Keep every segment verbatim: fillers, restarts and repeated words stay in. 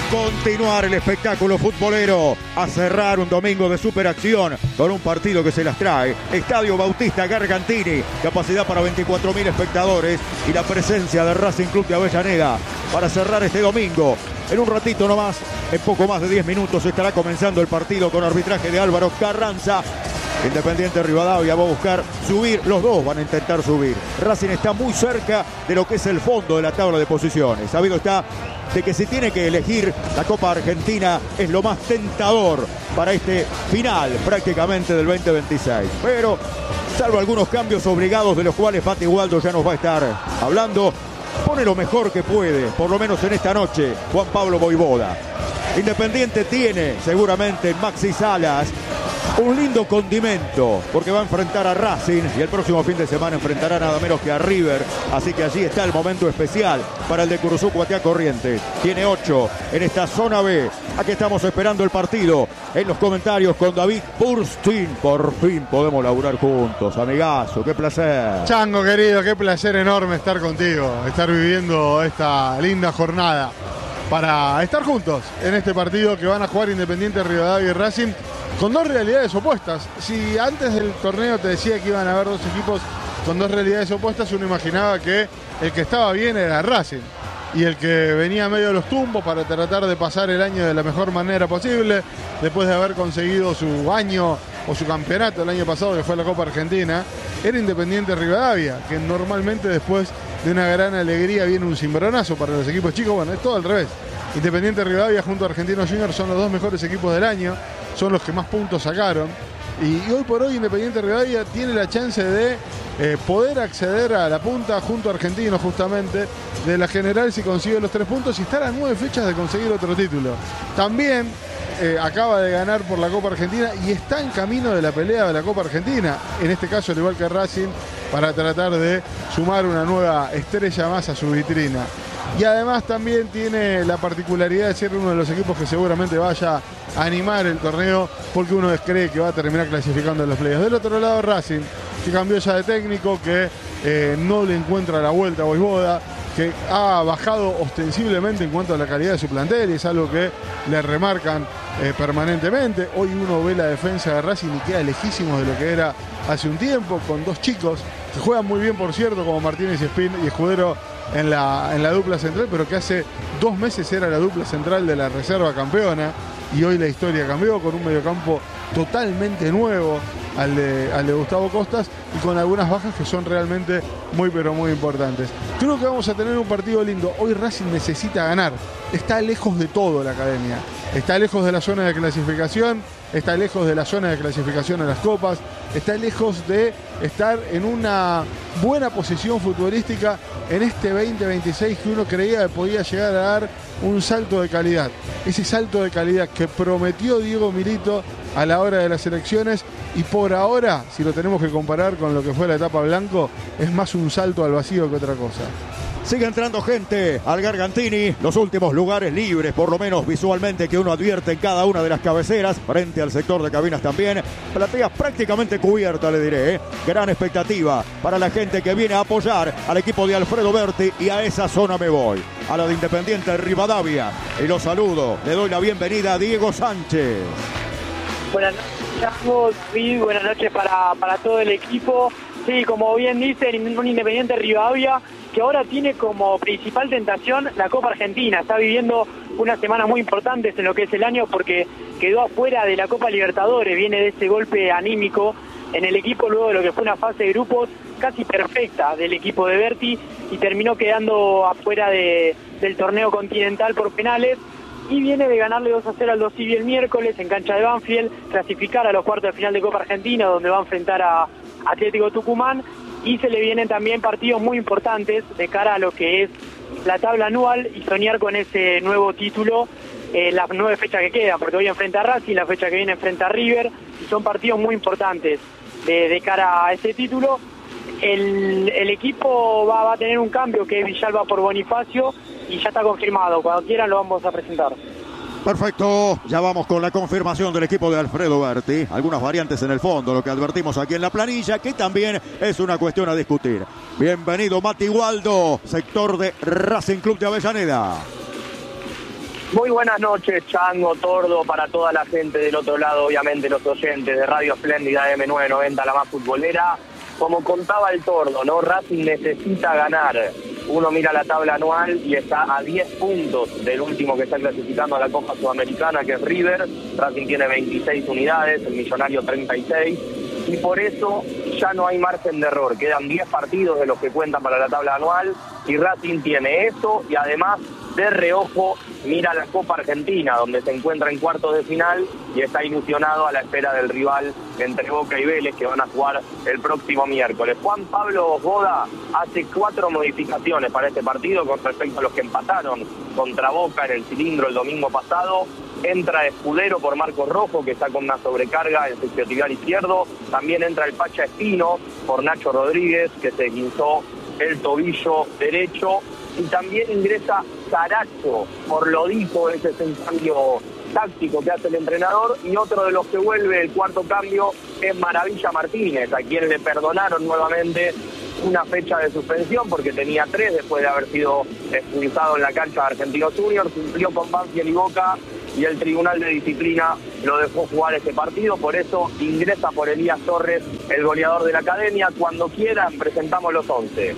continuar el espectáculo futbolero, a cerrar un domingo de superacción con un partido que se las trae. Estadio Bautista Gargantini, capacidad para veinticuatro mil espectadores y la presencia de Racing Club de Avellaneda para cerrar este domingo. En un ratito nomás, en poco más de diez minutos, estará comenzando el partido con arbitraje de Álvaro Carranza. Independiente Rivadavia va a buscar subir, los dos van a intentar subir. Racing está muy cerca de lo que es el fondo de la tabla de posiciones. Sabido está de que si tiene que elegir, la Copa Argentina es lo más tentador para este final prácticamente del veinte veintiséis. Pero, salvo algunos cambios obligados de los cuales Pati Waldo ya nos va a estar hablando, pone lo mejor que puede, por lo menos en esta noche, Juan Pablo Voivoda. Independiente tiene seguramente en Maxi Salas un lindo condimento, porque va a enfrentar a Racing y el próximo fin de semana enfrentará nada menos que a River. Así que allí está el momento especial para el de Curuzú Cuatiá Corrientes. Tiene ocho en esta zona B. Aquí estamos esperando el partido. En los comentarios con David Burstin. Por fin podemos laburar juntos, amigazo. Qué placer. Chango querido, qué placer enorme estar contigo, estar viviendo esta linda jornada para estar juntos en este partido que van a jugar Independiente Rivadavia y Racing, con dos realidades opuestas. Si antes del torneo te decía que iban a haber dos equipos con dos realidades opuestas, uno imaginaba que el que estaba bien era Racing y el que venía medio de los tumbos para tratar de pasar el año de la mejor manera posible, después de haber conseguido su año o su campeonato el año pasado, que fue la Copa Argentina, era Independiente Rivadavia, que normalmente después de una gran alegría viene un cimbronazo para los equipos chicos. Bueno, es todo al revés. Independiente Rivadavia junto a Argentinos Juniors son los dos mejores equipos del año, son los que más puntos sacaron. Y hoy por hoy Independiente Rivadavia tiene la chance de eh, poder acceder a la punta junto a Argentinos, justamente, de la general si consigue los tres puntos y estar a nueve fechas de conseguir otro título. También eh, acaba de ganar por la Copa Argentina y está en camino de la pelea de la Copa Argentina, en este caso al igual que Racing, para tratar de sumar una nueva estrella más a su vitrina. Y además también tiene la particularidad de ser uno de los equipos que seguramente vaya a animar el torneo, porque uno cree que va a terminar clasificando en los playoffs. Del otro lado Racing, que cambió ya de técnico, que eh, no le encuentra la vuelta a Voivoda, que ha bajado ostensiblemente en cuanto a la calidad de su plantel, y es algo que le remarcan eh, permanentemente. Hoy uno ve la defensa de Racing y queda lejísimos de lo que era hace un tiempo, con dos chicos que juegan muy bien, por cierto, como Martínez y Espín y Escudero en la, en la dupla central, pero que hace dos meses era la dupla central de la reserva campeona, y hoy la historia cambió con un mediocampo totalmente nuevo al de, al de Gustavo Costas, y con algunas bajas que son realmente muy pero muy importantes. Creo que vamos a tener un partido lindo. Hoy Racing necesita ganar, está lejos de todo la academia, está lejos de la zona de clasificación, está lejos de la zona de clasificación a las copas, está lejos de estar en una buena posición futbolística en este veinte veintiséis que uno creía que podía llegar a dar un salto de calidad. Ese salto de calidad que prometió Diego Milito a la hora de las elecciones, y por ahora, si lo tenemos que comparar con lo que fue la etapa blanco, es más un salto al vacío que otra cosa. Sigue entrando gente al Gargantini, los últimos lugares libres, por lo menos visualmente, que uno advierte en cada una de las cabeceras, frente al sector de cabinas también. Platea prácticamente cubierta, le diré, ¿eh? Gran expectativa para la gente que viene a apoyar al equipo de Alfredo Berti, y a esa zona me voy, a la de Independiente Rivadavia, y los saludo, le doy la bienvenida a Diego Sánchez. Buenas noches, David, buenas noches para, para todo el equipo. Sí, como bien dicen, un Independiente Rivadavia que ahora tiene como principal tentación la Copa Argentina. Está viviendo unas semanas muy importantes en lo que es el año, porque quedó afuera de la Copa Libertadores. Viene de ese golpe anímico en el equipo luego de lo que fue una fase de grupos casi perfecta del equipo de Berti, y terminó quedando afuera de, del torneo continental por penales. Y viene de ganarle dos a cero al Dos Civi el miércoles en cancha de Banfield, clasificar a los cuartos de final de Copa Argentina, donde va a enfrentar a Atlético Tucumán, y se le vienen también partidos muy importantes de cara a lo que es la tabla anual y soñar con ese nuevo título, eh, las nueve fechas que quedan, porque hoy enfrenta a Racing, la fecha que viene enfrenta a River, y son partidos muy importantes de, de cara a ese título. El, el equipo va, va a tener un cambio, que es Villalba por Bonifacio, y ya está confirmado. Cuando quieran lo vamos a presentar. Perfecto, ya vamos con la confirmación del equipo de Alfredo Berti. Algunas variantes en el fondo, lo que advertimos aquí en la planilla, que también es una cuestión a discutir. Bienvenido Mati Waldo, sector de Racing Club de Avellaneda. Muy buenas noches, Chango, Tordo, para toda la gente del otro lado, obviamente los oyentes de Radio Espléndida eme novecientos noventa, la más futbolera. Como contaba el Tordo, ¿no? Racing necesita ganar. Uno mira la tabla anual y está a diez puntos del último que está clasificando a la Copa Sudamericana, que es River. Racing tiene veintiséis unidades, el Millonario treinta y seis. Y por eso ya no hay margen de error. Quedan diez partidos de los que cuentan para la tabla anual y Racing tiene eso y además de reojo mira la Copa Argentina, donde se encuentra en cuartos de final y está ilusionado a la espera del rival entre Boca y Vélez, que van a jugar el próximo miércoles. Juan Pablo Boda hace cuatro modificaciones para este partido con respecto a los que empataron contra Boca en el cilindro el domingo pasado. Entra Escudero por Marcos Rojo, que está con una sobrecarga en su isquiotibial izquierdo. También entra el Pacha Espino por Nacho Rodríguez, que se guinzó el tobillo derecho. Y también ingresa Saracho por Lodipo, ese es un cambio táctico que hace el entrenador. Y otro de los que vuelve, el cuarto cambio, es Maravilla Martínez, a quien le perdonaron nuevamente una fecha de suspensión porque tenía tres después de haber sido expulsado en la cancha de Argentinos Juniors. Cumplió con Banfield y Boca y el Tribunal de Disciplina lo dejó jugar este partido. Por eso ingresa por Elías Torres, el goleador de la academia. Cuando quieran presentamos los once.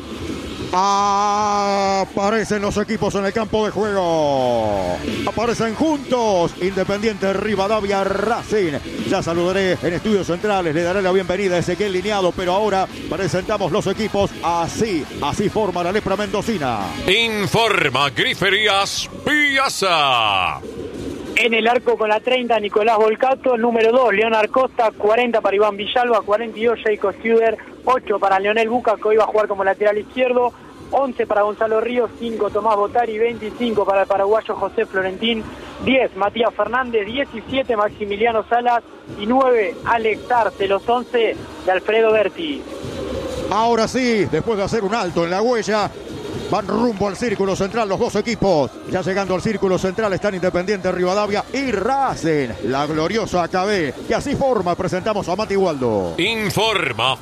Aparecen los equipos en el campo de juego. Aparecen juntos Independiente Rivadavia Racing. Ya saludaré en estudios centrales, le daré la bienvenida a Ezequiel Lineado, pero ahora presentamos los equipos así. Así forma la lepra mendocina. Informa Griferías Piazza. En el arco con la treinta, Nicolás Volcato. El número dos, Leonard Costa. cuarenta para Iván Villalba. cuarenta y dos, Jacob Studer. ocho para Leonel Buca, que hoy va a jugar como lateral izquierdo. once para Gonzalo Ríos. cinco, Tomás Botari. veinticinco para el paraguayo José Florentín. diez, Matías Fernández. diecisiete, Maximiliano Salas. Y nueve, Alex Arce. Los once de Alfredo Berti. Ahora sí, después de hacer un alto en la huella, van rumbo al círculo central los dos equipos. Ya llegando al círculo central están Independiente Rivadavia y Racing, la gloriosa A K B. Y así forma, presentamos a Mati Waldo. Informa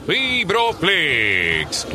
Fibroflex.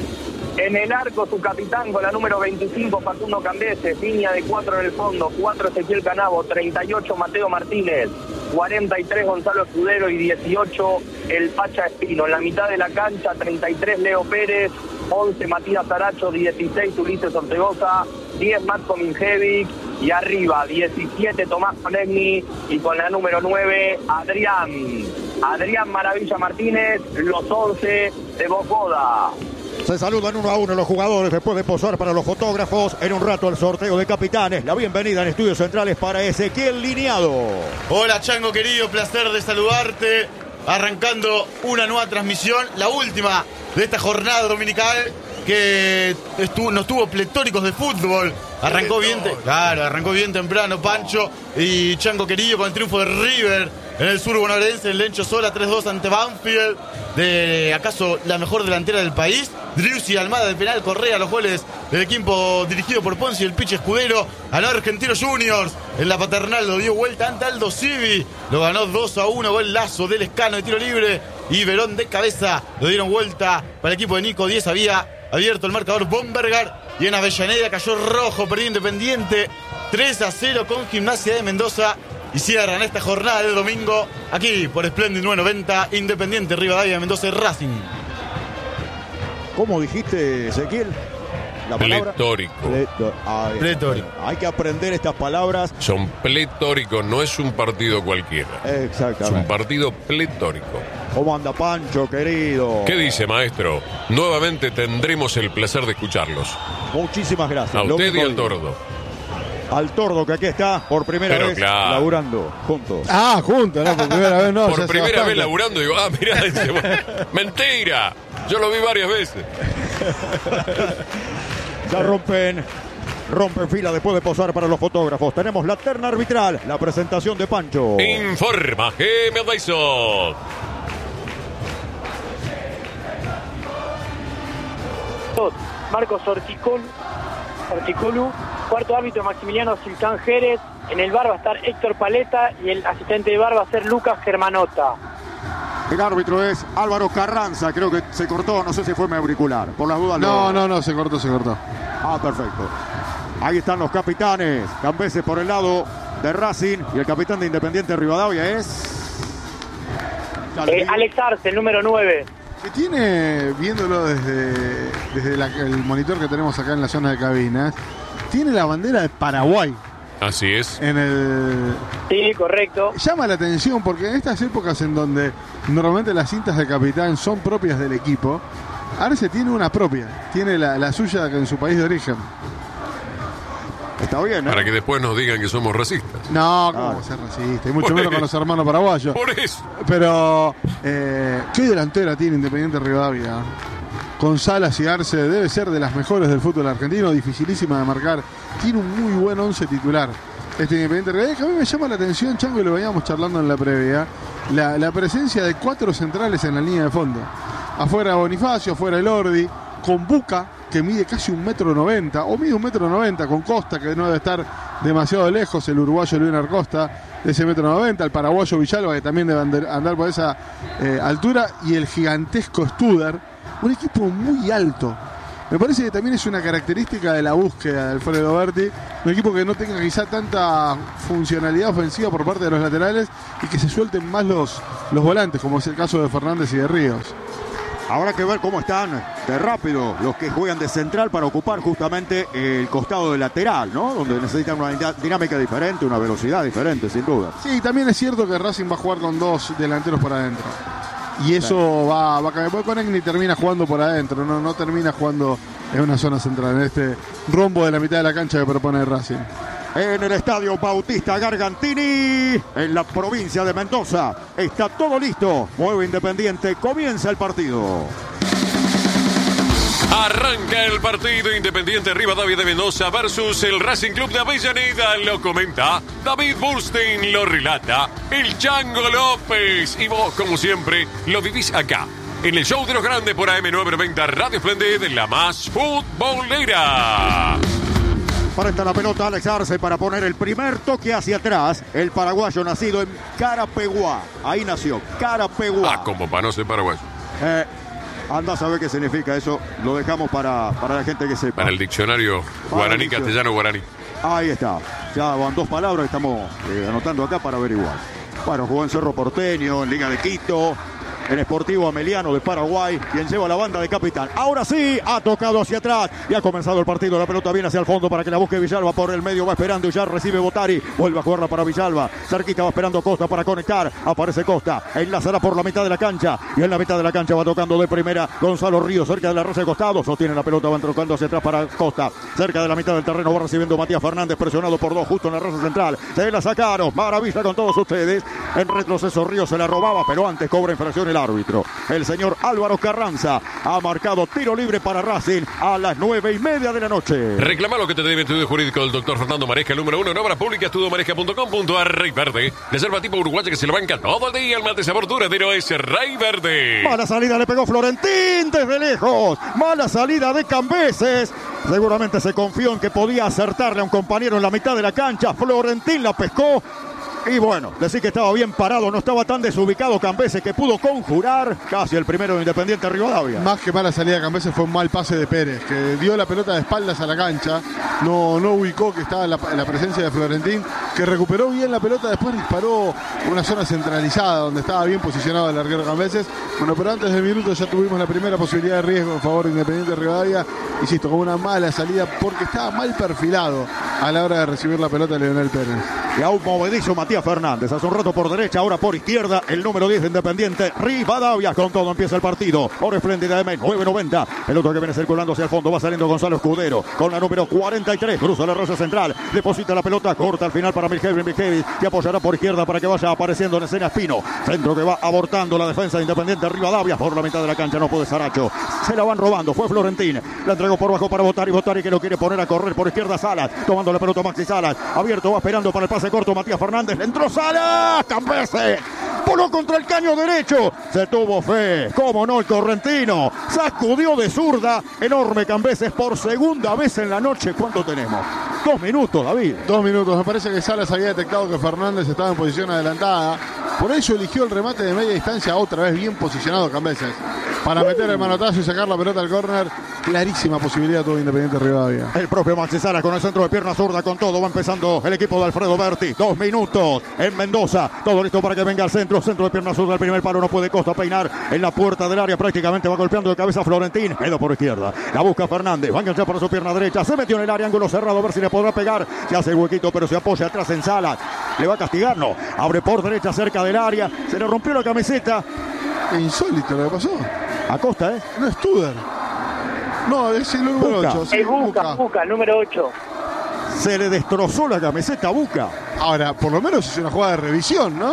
En el arco su capitán con la número veinticinco, Facundo Cambese. Línea de cuatro en el fondo. cuatro, Ezequiel Canavo. treinta y ocho, Mateo Martínez. cuarenta y tres, Gonzalo Escudero. Y dieciocho, el Pacha Espino. En la mitad de la cancha, treinta y tres, Leo Pérez. once, Matías Saracho. dieciséis, Ulises Ortegoza. diez, Matko Minjevic. Y arriba, diecisiete, Tomás Konechny. Y con la número nueve, Adrián. Adrián Maravilla Martínez. Los once de Bocoda. Se saludan uno a uno los jugadores después de posar para los fotógrafos. En un rato el sorteo de capitanes. La bienvenida en estudios centrales para Ezequiel Lineado. Hola Chango querido, placer de saludarte. Arrancando una nueva transmisión, la última de esta jornada dominical que estuvo, nos tuvo pletóricos de fútbol. Arrancó bien, te, claro, arrancó bien temprano Pancho y Chango querido con el triunfo de River en el sur bonaerense, en Lencho Sola, tres dos ante Banfield, de acaso la mejor delantera del país. Driussi, Almada de penal, Correa, los goles del equipo dirigido por Ponzi y el Piche Escudero. Ganó Argentinos Juniors en la Paternal, lo dio vuelta ante Aldo Civi, lo ganó dos a uno, gol Lazo del Escano de tiro libre y Verón de cabeza, lo dieron vuelta para el equipo de Nico Díez. Había abierto el marcador Bombergar y en Avellaneda cayó rojo, perdió Independiente tres a cero con Gimnasia de Mendoza. Y cierran esta jornada del domingo aquí por Splendid novecientos noventa, Independiente Rivadavia, Mendoza y Racing. ¿Cómo dijiste, Ezequiel? La palabra pletórico. Pleto... Ay, pletórico. Hay que aprender estas palabras. Son pletóricos, no es un partido cualquiera. Exactamente. Es un partido pletórico. ¿Cómo anda Pancho, querido? ¿Qué dice, maestro? Nuevamente tendremos el placer de escucharlos. Muchísimas gracias. A usted y al digo. Tordo. Al Tordo, que aquí está por primera Pero vez claro. laburando juntos. Ah, juntos, no, por primera vez no. Por primera vez laburando, digo, ah, mirá, dice, mentira. Yo lo vi varias veces. Ya rompen, rompen fila después de posar para los fotógrafos. Tenemos la terna arbitral, la presentación de Pancho. Informa G. Medaiso. Marcos Orticol, Orticolu. Cuarto árbitro, Maximiliano Silcán Jerez. En el bar va a estar Héctor Paleta y el asistente de bar va a ser Lucas Germanota. El árbitro es Álvaro Carranza, creo que se cortó, no sé si fue mi auricular. Por las dudas No, lo... no, no, se cortó, se cortó. Ah, perfecto. Ahí están los capitanes. Cambeses por el lado de Racing y el capitán de Independiente Rivadavia es... Eh, Alex Arce, el número nueve. Que tiene, viéndolo desde, desde la, el monitor que tenemos acá en la zona de cabinas, tiene la bandera de Paraguay. Así es. En el... Sí, correcto. Llama la atención porque en estas épocas en donde normalmente las cintas de capitán son propias del equipo, Arce tiene una propia, tiene la, la suya en su país de origen. Está bien, ¿eh? Para que después nos digan que somos racistas. No, ¿cómo va a ser racista? Y mucho Por menos eso. con los hermanos paraguayos. Por eso. Pero, eh, ¿qué delantera tiene Independiente Rivadavia? Con Salas y Arce, debe ser de las mejores del fútbol argentino, dificilísima de marcar. Tiene un muy buen once titular. Este Independiente Rivadavia, que a mí me llama la atención, Chango, y lo veníamos charlando en la previa, la, la presencia de cuatro centrales en la línea de fondo. Afuera Bonifacio, afuera Elordi, con Buca, que mide casi un metro noventa, o mide un metro noventa, con Costa, que no debe estar demasiado lejos, el uruguayo Luis Costa, de ese metro noventa, el paraguayo Villalba, que también debe andar por esa eh, altura, y el gigantesco Studer, un equipo muy alto. Me parece que también es una característica de la búsqueda de Alfredo Berti, un equipo que no tenga quizá tanta funcionalidad ofensiva por parte de los laterales y que se suelten más los, los volantes, como es el caso de Fernández y de Ríos. Habrá que ver cómo están de rápido los que juegan de central para ocupar justamente el costado de lateral, ¿no? Donde necesitan una dinámica diferente, una velocidad diferente, sin duda. Sí, también es cierto que Racing va a jugar con dos delanteros por adentro. Y eso claro. va, va a cambiar. Porque Conegni termina jugando por adentro, no, no termina jugando en una zona central, en este rombo de la mitad de la cancha que propone Racing. En el estadio Bautista Gargantini, en la provincia de Mendoza. Está todo listo. Mueve Independiente. Comienza el partido. Arranca el partido Independiente Rivadavia de Mendoza versus el Racing Club de Avellaneda. Lo comenta David Burstein, lo relata el Chango López. Y vos, como siempre, lo vivís acá, en el show de los grandes por A M novecientos noventa Radio Splendid, la más futbolera. Presta la pelota Alex Arce para poner el primer toque hacia atrás. El paraguayo nacido en Carapeguá. Ahí nació, Carapeguá. Ah, como para no ser paraguayo. Eh, anda a saber qué significa eso. Lo dejamos para, para la gente que sepa. Para el diccionario guaraní, castellano, guaraní. Ahí está. Ya van dos palabras que estamos eh, anotando acá para averiguar. Bueno, jugó en Cerro Porteño, en Liga de Quito, el Sportivo Ameliano de Paraguay, quien lleva la banda de capitán. Ahora sí, ha tocado hacia atrás y ha comenzado el partido. La pelota viene hacia el fondo para que la busque Villalba por el medio. Va esperando y ya recibe Botari. Vuelve a jugarla para Villalba. Cerquita va esperando Costa para conectar. Aparece Costa. Enlazará por la mitad de la cancha. Y en la mitad de la cancha va tocando de primera Gonzalo Ríos, cerca de la rosa de costado. Sostiene la pelota, van tocando hacia atrás para Costa. Cerca de la mitad del terreno va recibiendo Matías Fernández, presionado por dos, justo en la rosa central. Se la sacaron. Maravilla con todos ustedes. En retroceso Ríos se la robaba, pero antes cobra infracción el árbitro. El señor Álvaro Carranza ha marcado tiro libre para Racing a las nueve y media de la noche. Reclama lo que te debe estudio jurídico del doctor Fernando Maresca, el número uno en obras públicas, estudio maresca punto com punto ar. Rey Verde, reserva tipo uruguaya que se lo banca todo el día. El mate sabor duradero es Rey Verde. Mala salida le pegó Florentín desde lejos. Mala salida de Cambeses. Seguramente se confió en que podía acertarle a un compañero en la mitad de la cancha. Florentín la pescó. Y bueno, decir que estaba bien parado, no estaba tan desubicado Cambeses, que pudo conjurar casi el primero de Independiente Rivadavia. Más que mala salida de Cambeses fue un mal pase de Pérez, que dio la pelota de espaldas a la cancha, no, no ubicó que estaba la, la presencia de Florentín, que recuperó bien la pelota, después disparó una zona centralizada donde estaba bien posicionado el arquero Cambeses. Bueno, pero antes del minuto ya tuvimos la primera posibilidad de riesgo en favor de Independiente Rivadavia, insisto, con una mala salida porque estaba mal perfilado a la hora de recibir la pelota de Leonel Pérez. Y a un movedizo Matías Fernández, hace un rato por derecha, ahora por izquierda, el número diez de Independiente Rivadavia. Con todo empieza el partido. Hora espléndida de M nueve noventa. El otro que viene circulando hacia el fondo, va saliendo Gonzalo Escudero con la número cuarenta y tres. Cruza la rosa central, deposita la pelota, corta al final para Miljevic. Miljevic que apoyará por izquierda para que vaya apareciendo en escena Espino. Centro que va abortando la defensa de Independiente Rivadavia. Por la mitad de la cancha no puede Saracho. Se la van robando, fue Florentín. La entregó por bajo para Botari. Botari que lo quiere poner a correr por izquierda Salas. Tomando la pelota Maxi Salas. Abierto, va esperando para el pase corto Matías Fernández. Le entró Salas. Cambeses. Voló contra el caño derecho. Se tuvo fe. Cómo no, el correntino. Sacudió de zurda. Enorme Cambeses por segunda vez en la noche. ¿Cuánto tenemos? Dos minutos, David. Dos minutos. Me parece que Salas había detectado que Fernández estaba en posición adelantada. Por ello eligió el remate de media distancia. Otra vez bien posicionado Cambeses. Para meter el manotazo y sacar la pelota al córner. clarísima posibilidad tuvo Independiente Rivadavia. El propio Maxi Salas con el centro de pierna zurda, con todo va empezando el equipo de Alfredo Berti. Dos minutos en Mendoza, todo listo para que venga al centro, centro de pierna zurda, el primer palo no puede Costa peinar en la puerta del área, prácticamente va golpeando de cabeza Florentín, queda por izquierda, la busca Fernández, va a enganchar por su pierna derecha, se metió en el área, ángulo cerrado, a ver si le podrá pegar, se hace el huequito pero se apoya atrás en Salas, le va a castigar, no, abre por derecha cerca del área, se le rompió la camiseta. Insólito lo que pasó. Acosta, ¿eh? No es Tudor. No, es el número Buca. ocho. Sí, Es Buca, Buca. Buca, el número ocho. Se le destrozó la camiseta a Buca. Ahora, por lo menos es una jugada de revisión, ¿no?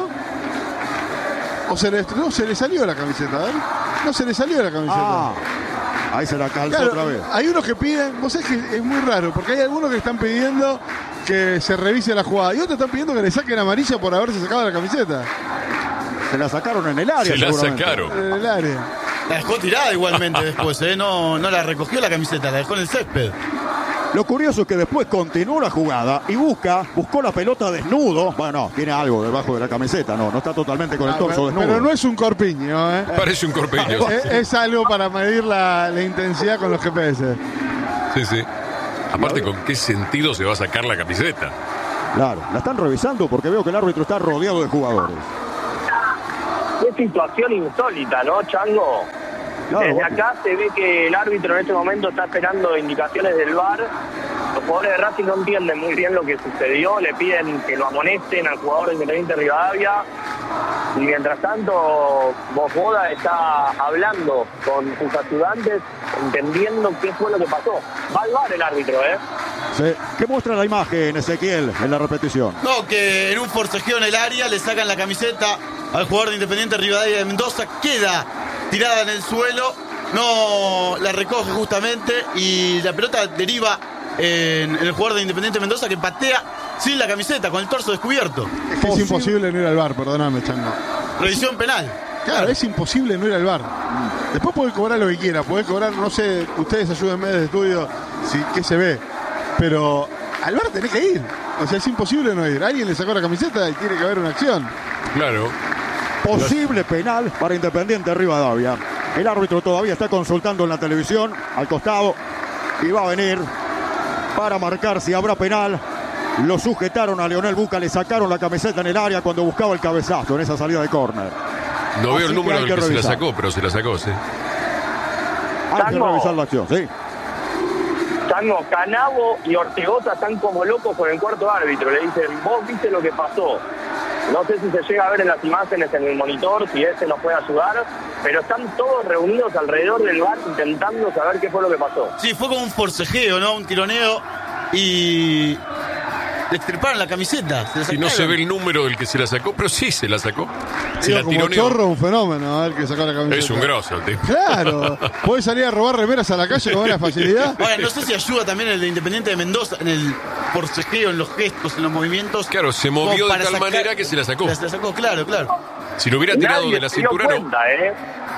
O se le, no, se le salió la camiseta, ¿eh? No se le salió la camiseta. Ah, ahí se la calzó Claro, otra vez. hay unos que piden, vos sabés que es muy raro, porque hay algunos que están pidiendo que se revise la jugada y otros están pidiendo que le saquen amarilla por haberse sacado la camiseta Se la sacaron en el área. Se la seguramente. sacaron. en el área. La dejó tirada igualmente después, ¿eh? No, no la recogió la camiseta, la dejó en el césped. Lo curioso es que después continuó la jugada y busca, buscó la pelota desnudo. Bueno, tiene algo debajo de la camiseta, no, no está totalmente con el Ah, torso pero, desnudo. pero no es un corpiño, ¿eh? Parece un corpiño. Es, es algo para medir la, la intensidad con los G P S. Sí, sí. Aparte, ¿con qué sentido se va a sacar la camiseta? Claro, la están revisando porque veo que el árbitro está rodeado de jugadores. Qué situación insólita, ¿no, Chango? Claro, Desde bueno. acá se ve que el árbitro en este momento está esperando indicaciones del V A R. Los jugadores de Racing no entienden muy bien lo que sucedió, le piden que lo amonesten al jugador de Independiente Rivadavia. Y mientras tanto, Bojoda está hablando con sus ayudantes, entendiendo qué fue lo que pasó. Va al V A R el árbitro, ¿eh? Sí. ¿Qué muestra la imagen, Ezequiel, en la repetición? No, que en un forcejeo en el área le sacan la camiseta al jugador de Independiente Rivadavia de Mendoza, queda tirada en el suelo, no la recoge justamente y la pelota deriva en, en el jugador de Independiente Mendoza, que patea sin la camiseta, con el torso descubierto. Es que es imposible no ir al bar, perdóname, Chango. Revisión penal. Claro, es imposible no ir al bar. Después podés cobrar lo que quiera, podés cobrar, no sé, ustedes ayúdenme desde estudio, si, qué se ve. Pero al bar tenés que ir. O sea, es imposible no ir. Alguien le sacó la camiseta y tiene que haber una acción. Claro. Posible penal para Independiente Rivadavia. El árbitro todavía está consultando en la televisión al costado y va a venir para marcar si habrá penal. Lo sujetaron a Leonel Buca, le sacaron la camiseta en el área cuando buscaba el cabezazo en esa salida de córner. No veo Así el que número hay del que que se la revisar. sacó, pero se la sacó, sí. Hay que Chango. revisar la acción, sí. Chango, Canavo y Ortegoza están como locos con el cuarto árbitro. Le dicen, vos viste lo que pasó. No sé si se llega a ver en las imágenes en el monitor, si ese nos puede ayudar, pero están todos reunidos alrededor del bar intentando saber qué fue lo que pasó. Sí, fue como un forcejeo, ¿no? Un tironeo y le extirparon la camiseta. Se la Si no se sacaron. ve el número del que se la sacó, pero sí se la sacó. Se Digo, la como tironeó. chorro, un fenómeno, a ver que sacó la camiseta. Es un grosso el tipo. Claro, podés salir a robar remeras a la calle con buena facilidad. Ahora, no sé si ayuda también el de Independiente de Mendoza en el forcejeo, en los gestos, en los movimientos. Claro, se como movió de para tal sacar- manera que se la sacó. Se la sacó, claro, claro. Si lo hubiera tirado Nadie de la se dio cintura, no. cuenta, ¿eh?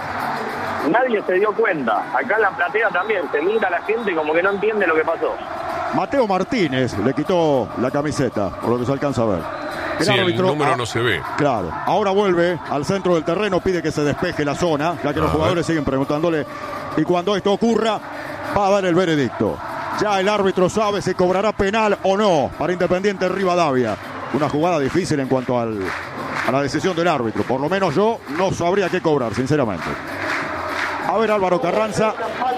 Nadie se dio cuenta. Acá en la platea también se mira a la gente como que no entiende lo que pasó. Mateo Martínez le quitó la camiseta, por lo que se alcanza a ver. Sí, el número ah, no se ve. Claro, ahora vuelve al centro del terreno, pide que se despeje la zona, ya que los A jugadores ver. siguen preguntándole. Y cuando esto ocurra, va a dar el veredicto. Ya el árbitro sabe si cobrará penal o no para Independiente Rivadavia. Una jugada difícil en cuanto al, a la decisión del árbitro. Por lo menos yo no sabría qué cobrar, sinceramente. A ver, Álvaro Carranza.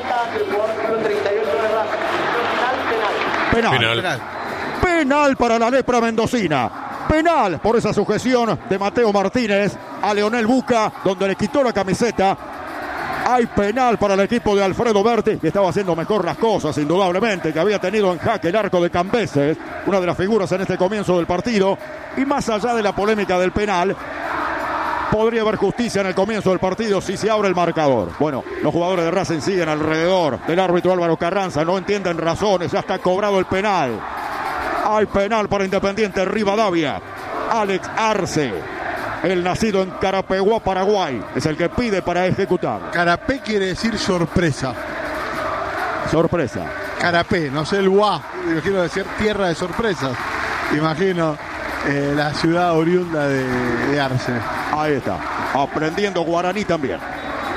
Penal. Penal. Penal. Penal para la lepra mendocina. Penal por esa sujeción de Mateo Martínez a Leonel Buca, donde le quitó la camiseta. Hay penal para el equipo de Alfredo Berti, que estaba haciendo mejor las cosas, indudablemente, que había tenido en jaque el arco de Cambeses, una de las figuras en este comienzo del partido. Y más allá de la polémica del penal, podría haber justicia en el comienzo del partido si se abre el marcador. Bueno, los jugadores de Racing siguen alrededor del árbitro Álvaro Carranza, no entienden razones, ya está cobrado el penal. Hay penal para Independiente Rivadavia. Alex Arce, el nacido en Carapeguá, Paraguay, es el que pide para ejecutar. Carapé quiere decir sorpresa. Sorpresa. Carapé, no sé el guá, yo quiero decir tierra de sorpresas. Imagino eh, la ciudad oriunda de, de Arce. Ahí está. Aprendiendo guaraní también.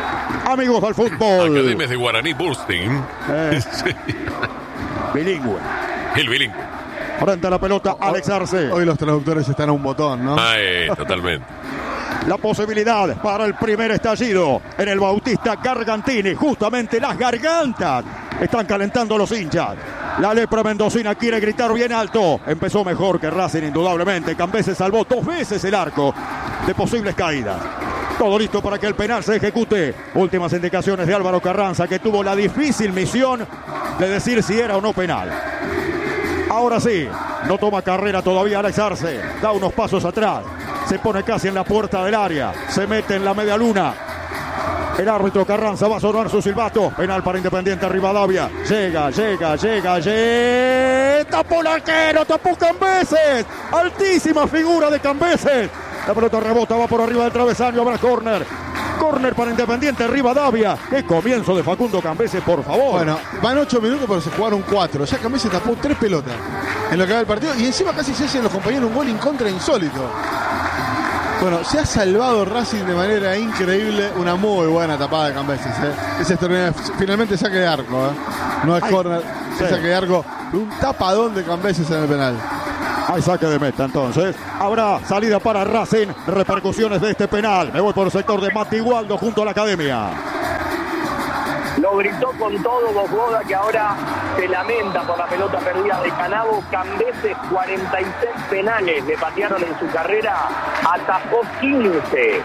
Amigos del fútbol. Academias de Guaraní Bursting. Eh, Sí. bilingüe. El bilingüe. Frente a la pelota, Alex Arce. Hoy los traductores están a un botón, ¿no? Ay, totalmente. La posibilidad para el primer estallido en el Bautista Gargantini. Justamente las gargantas están calentando los hinchas. La lepra mendocina quiere gritar bien alto. Empezó mejor que Racing, indudablemente. Cambeses salvó dos veces el arco de posibles caídas. Todo listo para que el penal se ejecute. Últimas indicaciones de Álvaro Carranza, que tuvo la difícil misión de decir si era o no penal. Ahora sí, no toma carrera todavía Alex Arce. Da unos pasos atrás. Se pone casi en la puerta del área. Se mete en la media luna. El árbitro Carranza va a sonar su silbato. Penal para Independiente Rivadavia. Llega, llega, llega, llega. Tapó el arquero, tapó Cambeses. Altísima figura de Cambeses. La pelota rebota, va por arriba del travesaño. Habrá córner. Córner para Independiente Rivadavia. Qué comienzo de Facundo Cambeses, por favor. Bueno, van ocho minutos, pero se jugaron cuatro. Ya Cambeses tapó tres pelotas en lo que va del partido. Y encima casi se hacen los compañeros un gol en contra insólito. Bueno, se ha salvado Racing de manera increíble. Una muy buena tapada de Cambeses, ¿eh? Ese es finalmente saque de arco, ¿eh? No es córner, sí. Es saque de arco. Un tapadón de Cambeses en el penal. Hay saque de meta, entonces. Habrá salida para Racing. Repercusiones de este penal. Me voy por el sector de Mati Waldo junto a la academia. Lo gritó con todo Bogoda, que ahora se lamenta por la pelota perdida de Canabo. Cambeses, cuarenta y seis penales le patearon en su carrera, atajó quince.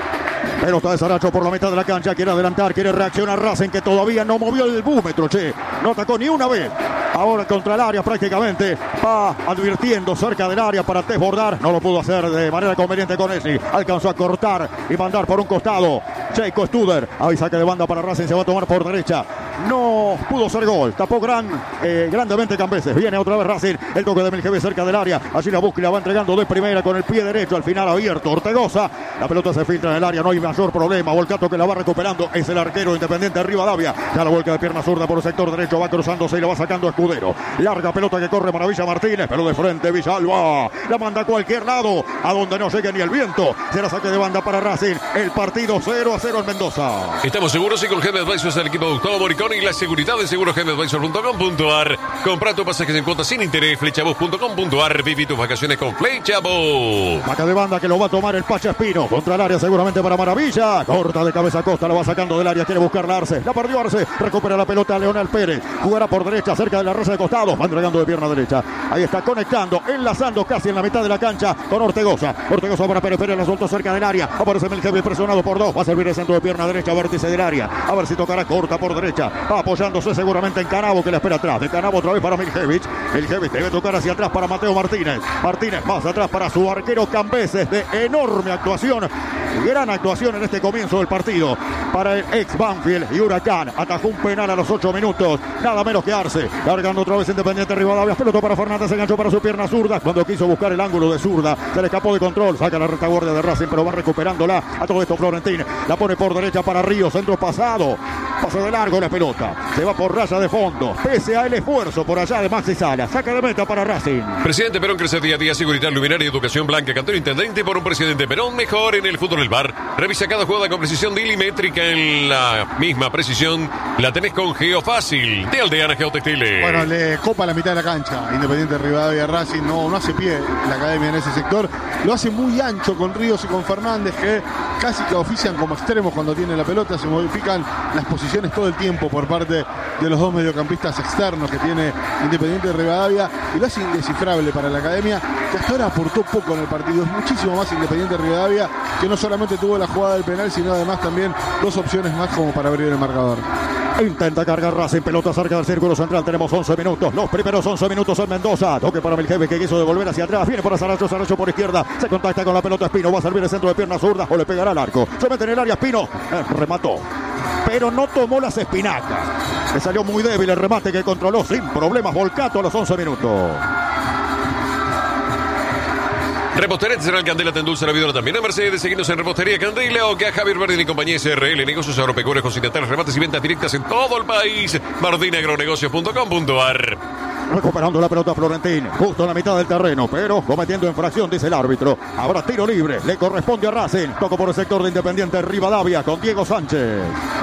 Pelota de Saracho por la mitad de la cancha, quiere adelantar, quiere reaccionar Racing, que todavía no movió el búmetro, che. No atacó ni una vez. Ahora contra el área prácticamente. Va advirtiendo cerca del área para desbordar. No lo pudo hacer de manera conveniente con Esli. Alcanzó a cortar y mandar por un costado. Checo Studer. Ahí saque de banda para Racing. Se va a tomar por derecha. No pudo ser gol. Tapó gran, eh, grandemente Cambeses. Viene otra vez Racing. El toque de Milgebe cerca del área. Allí la busca y la va entregando de primera con el pie derecho. Al final abierto. Ortegoza. La pelota se filtra en el área. No hay mayor problema. Volcato que la va recuperando. Es el arquero Independiente Rivadavia. Ya la vuelca de pierna zurda por el sector derecho. Va cruzándose y la va sacando Escudero. Larga pelota que corre Maravilla Martínez. Pero de frente Villalba. La manda a cualquier lado. A donde no llegue ni el viento. Será saque de banda para Racing. El partido cero a cero en Mendoza. Estamos seguros y con G M Advisors, el equipo de Gustavo Moricón y la seguridad de seguros G M Advisors punto com punto a r. Compra tus pasajes en cuotas sin interés. Flechabus punto com punto a r. Viví tus vacaciones con Flechabus. Saca de banda que lo va a tomar el Pacha Espino. Contra el área seguramente para Maravilla. Corta de cabeza a Costa. La va sacando del área. Quiere buscarla Arce. La perdió Arce. Recupera la pelota Leonel Pérez. Jugará por derecha cerca de la raza de costado. Va entregando de pierna derecha. Ahí está conectando. Enlazando casi en la mitad de la cancha con Ortegoza. Ortegoza para Pérez. Pérez la soltó cerca del área. Aparece Milgebe presionado por dos. Va a servir el centro de pierna derecha. Vértice del área. A ver si tocará corta por derecha. Va apoyándose seguramente en Canabo que la espera atrás. De Canabo otra vez para Miljevic. Miljevic debe tocar hacia atrás para Mateo Martínez. Martínez más atrás para su arquero Cambeses. De enorme actuación. Gran actuación en este comienzo del partido para el ex Banfield y Huracán. Atajó un penal a los ocho minutos. Nada menos que Arce. Cargando otra vez Independiente Rivadavia. Pelota para Fernández. Se enganchó para su pierna zurda. Cuando quiso buscar el ángulo de zurda, se le escapó de control. Saca la retaguardia de Racing, pero va recuperándola. A todo esto Florentín. La pone por derecha para Ríos. Centro pasado. Pase de largo la pelota. Se va por raya de fondo. Pese al esfuerzo por allá de Maxi Sala. Saca de meta para Racing. Presidente Perón crece día a día. Seguridad, luminaria y educación blanca. Cantón intendente por un presidente Perón. Mejor en el fútbol del bar. Revisa cada jugada con precisión milimétrica. En la misma precisión la tenés con Geofácil de Aldeana Geotextiles. Bueno, le copa la mitad de la cancha. Independiente Rivadavia Racing no, no hace pie la academia en ese sector. Lo hace muy ancho con Ríos y con Fernández, que casi que ofician como extremos cuando tiene la pelota. Se modifican las posiciones todo el tiempo por parte de los dos mediocampistas externos que tiene Independiente Rivadavia. Y lo hace indescifrable para la academia, que hasta ahora aportó poco en el partido. Es muchísimo más Independiente Rivadavia, que no solamente tuvo la jugada del penal, sino además también dos opciones más como para abrir el marcador. Intenta cargar Racing, pelota cerca del círculo central. Tenemos once minutos, los primeros once minutos en Mendoza. Toque para Milgebe que quiso devolver hacia atrás. Viene para Saracho, Saracho por izquierda. Se contacta con la pelota Espino. Va a servir el centro de pierna zurda o le pegará al arco. Se mete en el área Espino. Eh, remató, pero no tomó las espinacas. Le salió muy débil el remate que controló sin problemas Volcato a los once minutos. Repostería Artesanal Candela te endulza la vida también a Mercedes. Seguimos en Repostería Candela o que a Javier Verdín y compañía S R L. Negocios agropecuarios, continentales, remates y ventas directas en todo el país. Verdín Agronegocios punto com punto a r. Recuperando la pelota Florentín, justo en la mitad del terreno, pero cometiendo infracción, dice el árbitro. Habrá tiro libre, le corresponde a Racing. Toco por el sector de Independiente Rivadavia con Diego Sánchez.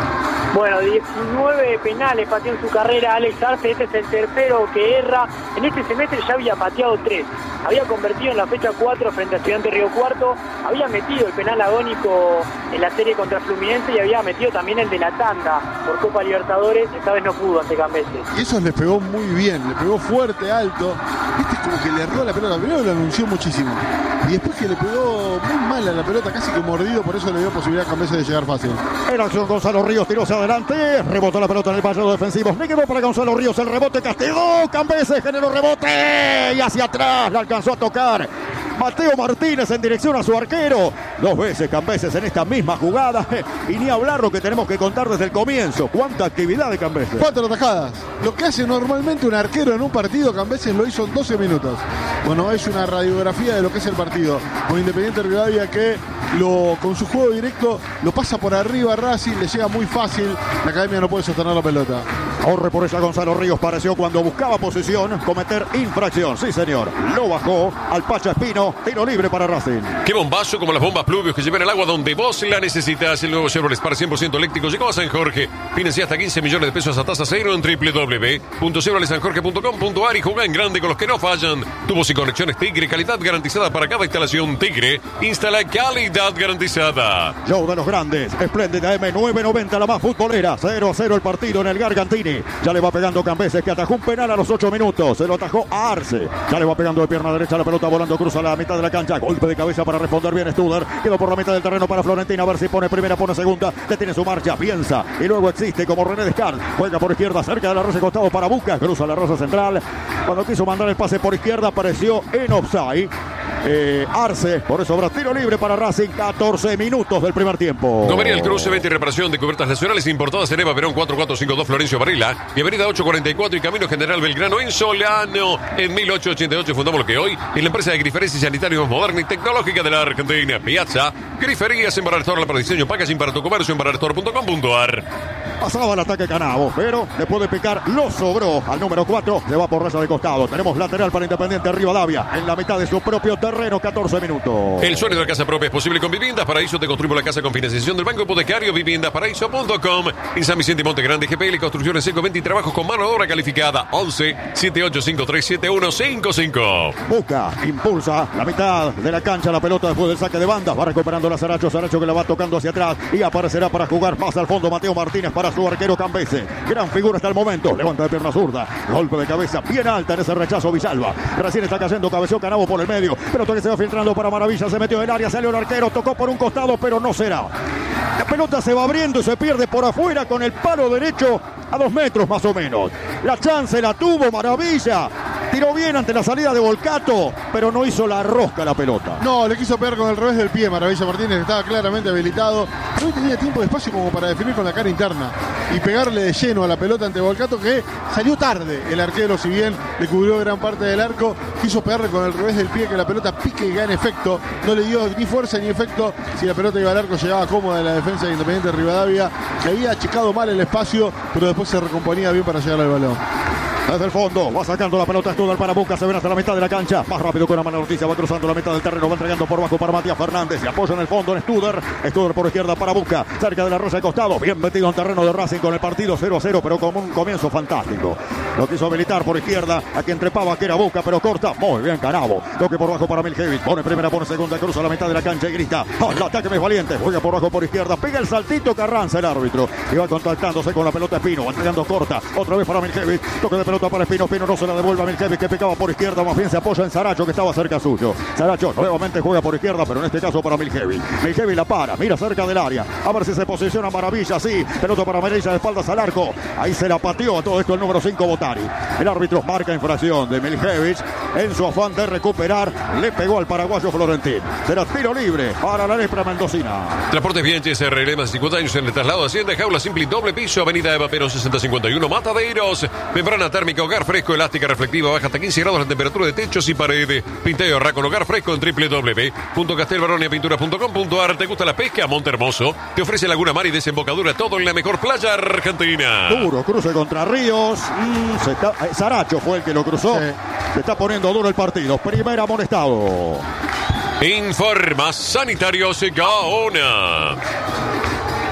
Bueno, diecinueve penales pateó en su carrera Alex Arce, este es el tercero que erra. En este semestre ya había pateado tres. Había convertido en la fecha cuatro frente a Estudiantes Río Cuarto, había metido el penal agónico en la serie contra Fluminense y había metido también el de la tanda por Copa Libertadores. Esta vez no pudo ante Cambeses. Y eso le pegó muy bien, le pegó fuerte, alto. Viste, como que le erró la pelota. Primero lo anunció muchísimo. Y después que le pegó muy mal a la pelota, casi que mordido, por eso le dio posibilidad a Cambeses de llegar fácil. En acción Gonzalo Ríos tiró hacia adelante, rebotó la pelota en el vallado defensivo. Le quedó para Gonzalo Ríos el rebote, castigó Cambeses, generó rebote y hacia atrás la alcanzó a tocar Mateo Martínez en dirección a su arquero. Dos veces Cambeses en esta misma jugada. Y ni hablar lo que tenemos que contar desde el comienzo. Cuánta actividad de Cambeses. Cuatro atajadas. Lo que hace normalmente un arquero en un partido, Cambeses lo hizo en doce minutos. Bueno, es una radiografía de lo que es el partido. Con Independiente Rivadavia que lo, con su juego directo lo pasa por arriba a Racing, le llega muy fácil. La academia no puede sostener la pelota. Corre por ella Gonzalo Ríos, pareció cuando buscaba posición cometer infracción. Sí, señor. Lo bajó al Pacha Espino. Tiro libre para Racing. Qué bombazo, como las bombas Pluvios que llevan el agua donde vos la necesitas. El nuevo Chevrolet Spark cien por ciento eléctrico llegó a San Jorge. Financia hasta quince millones de pesos a tasa cero en doble u doble u doble u punto chevrolet san jorge punto com punto a r y juega en grande con los que no fallan. Tubos y conexiones Tigre, calidad garantizada para cada instalación. Tigre, instala calidad garantizada. Show de los grandes, espléndida M nueve noventa, la más futbolera. cero a cero el partido en el Gargantini. Ya le va pegando Cambeses, que atajó un penal a los ocho minutos. Se lo atajó a Arce. Ya le va pegando de pierna derecha la pelota, volando, cruza la mitad de la cancha. Golpe de cabeza para responder bien Studer. Quedó por la mitad del terreno para Florentina. A ver si pone primera, pone segunda. Detiene su marcha, piensa. Y luego existe como René Descartes. Juega por izquierda, cerca de la rosa, costado para Buca. Cruza la rosa central. Cuando quiso mandar el pase por izquierda, apareció en offside. Eh, Arce, por eso habrá tiro libre para Racing. catorce minutos del primer tiempo. Gomería el Cruce, venta y reparación de cubiertas nacionales importadas en Eva Perón cuatro cuatro cinco dos Florencio Varela y avenida ocho cuarenta y cuatro y Camino General Belgrano en Solano. En mil ochocientos ochenta y ocho fundamos lo que hoy es la empresa de griferías y sanitarios más moderna y tecnológica de la Argentina. Piazza, griferías en Barra Restaurant para diseño, packaging para tu comercio en barra restaurant punto com punto a r. Pasaba el ataque Canavo, pero le puede picar, lo sobró al número cuatro, se va por raya de costado. Tenemos lateral para Independiente Rivadavia en la mitad de su propio terreno, catorce minutos. El sueño de la casa propia es posible con Viviendas Paraíso. Te construimos la casa con financiación del Banco Hipotecario, viviendas paraíso punto com. En San Vicente y Monte Grande, G P L, construcciones seco veinte y trabajos con mano de obra calificada. once, setenta y ocho cincuenta y tres, setenta y uno cincuenta y cinco. Buca, impulsa la mitad de la cancha, la pelota después del saque de banda. Va recuperando la Saracho, Saracho que la va tocando hacia atrás y aparecerá para jugar más al fondo Mateo Martínez para su arquero Cambeses. Gran figura hasta el momento, levanta de pierna zurda, golpe de cabeza bien alta en ese rechazo Villalba. Recién está cayendo, cabeció Canavo por el medio, pelota que se va filtrando para Maravilla, se metió en el área, salió el arquero, tocó por un costado, pero no será. La pelota se va abriendo y se pierde por afuera con el palo derecho a dos metros más o menos. La chance la tuvo Maravilla. Tiró bien ante la salida de Volcato, pero no hizo la rosca la pelota. No, le quiso pegar con el revés del pie Maravilla Martínez, que estaba claramente habilitado. No tenía tiempo de espacio como para definir con la cara interna y pegarle de lleno a la pelota ante Volcato, que salió tarde el arquero, si bien le cubrió gran parte del arco. Quiso pegarle con el revés del pie, que la pelota pique y gane efecto. No le dio ni fuerza ni efecto. Si la pelota iba al arco, llegaba cómoda en la defensa de Independiente Rivadavia, que había achicado mal el espacio, pero después se recomponía bien para llegar al balón. Desde el fondo, va sacando la pelota Studer para Buca, se ven hasta la mitad de la cancha. Más rápido con la mala noticia, va cruzando la mitad del terreno, va entregando por bajo para Matías Fernández. Se apoya en el fondo en Studer. Studer por izquierda para Buca, cerca de la rosa de costado. Bien metido en terreno de Racing con el partido cero a cero, pero con un comienzo fantástico. Lo quiso habilitar por izquierda, a quien trepaba que era Buca, pero corta. Muy bien Canavo. Toque por bajo para Miljevic. Pone primera, pone segunda, cruza la mitad de la cancha y grita: ¡oh, el ataque es valiente! Juega por bajo por izquierda, pega el saltito Carranza, el árbitro. Y va contactándose con la pelota Espino, va entregando corta. Otra vez para Miljevic. Toque de pelota para Espino. Espino no se la devuelve a Miljevic, que picaba por izquierda, más bien se apoya en Saracho, que estaba cerca suyo. Saracho nuevamente juega por izquierda, pero en este caso para Miljevic. Miljevic la para, mira cerca del área, a ver si se posiciona Maravilla, sí, pelota para Maravilla de espaldas al arco, ahí se la pateó a todo esto el número cinco Botari. El árbitro marca infracción de Miljevic, en su afán de recuperar, le pegó al paraguayo Florentín. Será tiro libre para la Lepra Mendocina. Transportes Bianchi R L, más de cincuenta años en el traslado de Hacienda, jaula simple y doble piso, avenida Eva Perón sesenta cincuenta y uno, Mataderos. Membrana térmica, hogar fresco, elástica reflectiva, baja hasta quince grados la temperatura de techos y paredes. Pinta y ahorra con hogar fresco en doble u doble u doble u punto castelbaronia pintura punto com punto a r. ¿Te gusta la pesca? Monte Hermoso te ofrece Laguna Mar y desembocadura, todo en la mejor playa argentina. Duro cruce contra Ríos. Mm, se está, eh, Saracho fue el que lo cruzó. Sí. Se está poniendo duro el partido. Primer amonestado. Informa Sanitarios Gaona.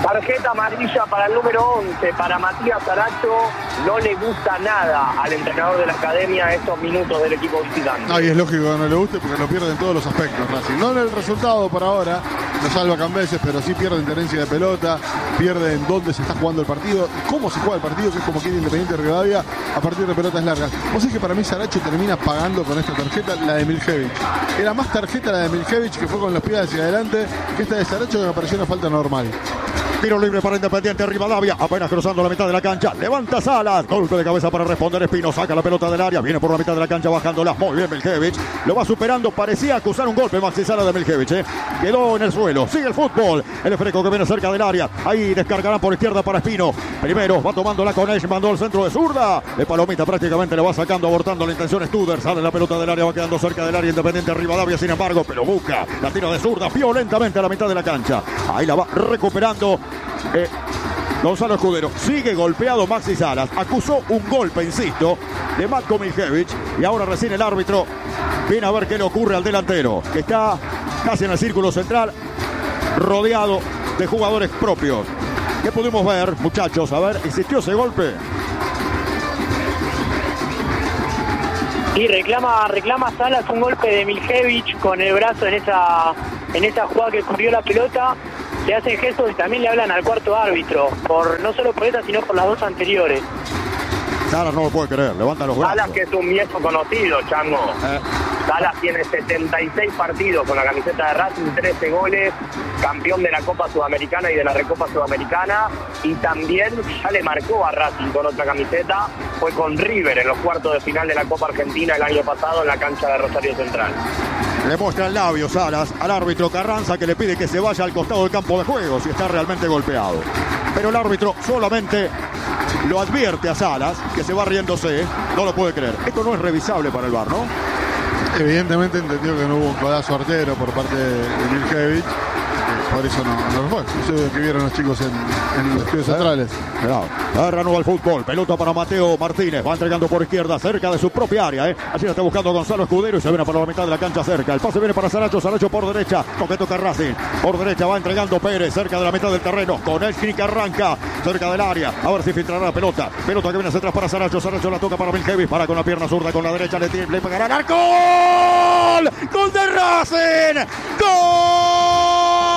Tarjeta amarilla para el número once, para Matías Saracho. No le gusta nada al entrenador de la academia estos minutos del equipo visitante. Ay, es lógico que no le guste porque lo pierde en todos los aspectos, Racing. No en el resultado por ahora, lo salva Cambeses, pero sí pierde en tenencia de pelota, pierde en dónde se está jugando el partido, cómo se juega el partido, que es como quiere Independiente Rivadavia a partir de pelotas largas. Vos sabés que para mí Saracho termina pagando con esta tarjeta la de Miljevich. Era más tarjeta la de Miljevich, que fue con los pies hacia adelante, que esta de Saracho, que me pareció una falta normal. Tiro libre para Independiente Rivadavia, apenas cruzando la mitad de la cancha, levanta Salas, golpe de cabeza para responder Espino, saca la pelota del área, viene por la mitad de la cancha bajándola, muy bien Miljevich, lo va superando, parecía acusar un golpe Maxi Salas de Miljevich, ¿eh? Quedó en el suelo, sigue el fútbol, el Freco que viene cerca del área, ahí descargarán por izquierda para Espino, primero va tomándola con Esch, mandó el centro de zurda, de palomita prácticamente le va sacando, abortando la intención Studer, sale la pelota del área, va quedando cerca del área Independiente Rivadavia, sin embargo, pero busca, la tira de zurda violentamente a la mitad de la cancha, ahí la va recuperando. Eh, Gonzalo Escudero, sigue golpeado Maxi Salas, acusó un golpe, insisto, de Matko Miljevich y ahora recién el árbitro viene a ver qué le ocurre al delantero, que está casi en el círculo central, rodeado de jugadores propios. ¿Qué pudimos ver, muchachos? A ver, ¿existió ese golpe? Y reclama, reclama Salas un golpe de Miljevich con el brazo en esa, en esa jugada que corrió la pelota. Le hacen gestos y también le hablan al cuarto árbitro, por no solo por esta, sino por las dos anteriores. Salas no lo puede creer, levanta los brazos. Salas, que es un viejo conocido, Chango. Eh. Salas tiene setenta y seis partidos con la camiseta de Racing, trece goles, campeón de la Copa Sudamericana y de la Recopa Sudamericana, y también ya le marcó a Racing con otra camiseta, fue con River en los cuartos de final de la Copa Argentina el año pasado en la cancha de Rosario Central. Le muestra el labio Salas al árbitro Carranza, que le pide que se vaya al costado del campo de juego si está realmente golpeado. Pero el árbitro solamente lo advierte a Salas, que se va riéndose, no lo puede creer. Esto no es revisable para el V A R, ¿no? Evidentemente entendió que no hubo un codazo artero por parte de Miljevich. Por eso no, no lo fue. Eso es lo que vieron los chicos en, en los estudios centrales. Cuidado. Reanuda el fútbol. Pelota para Mateo Martínez. Va entregando por izquierda, cerca de su propia área. ¿eh? Allí la está buscando Gonzalo Escudero y se viene para la mitad de la cancha cerca. El pase viene para Saracho. Saracho por derecha. Toque toca Racing. Por derecha va entregando Pérez, cerca de la mitad del terreno. Con el que arranca cerca del área. A ver si filtrará la pelota. Pelota que viene hacia atrás para Saracho. Saracho la toca para Miljevich. Para con la pierna zurda, con la derecha. Le, le pegará al arco. ¡Gol! ¡Gol de Racing! ¡Gol!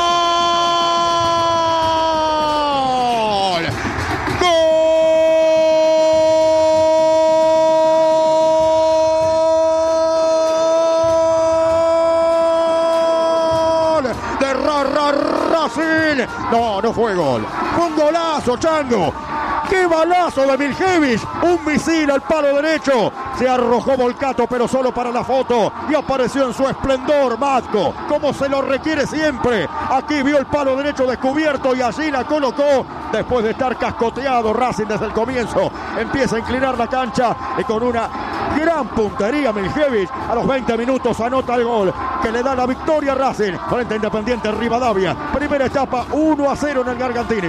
No, no fue gol. Fue un golazo, Chango. ¡Qué balazo de Miljevich! Un misil al palo derecho. Se arrojó Volcato, pero solo para la foto. Y apareció en su esplendor Matko, como se lo requiere siempre. Aquí vio el palo derecho descubierto y allí la colocó. Después de estar cascoteado Racing desde el comienzo, empieza a inclinar la cancha y con una gran puntería Miljevich a los veinte minutos anota el gol que le da la victoria a Racing frente a Independiente Rivadavia. Primera etapa uno a cero en el Gargantini.